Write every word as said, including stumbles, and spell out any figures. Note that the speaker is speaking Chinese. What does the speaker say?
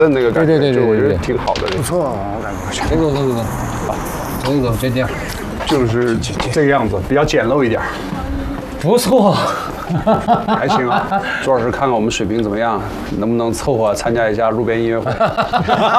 的那个感觉， 对对对对对， 我觉得挺好的。 不错，我感觉。 走走走走走，走走走，这样。 就是这个样子，比较简陋一点。 不错， 还行啊。朱老师，看看我们水平怎么样，能不能凑合参加一下路边音乐会？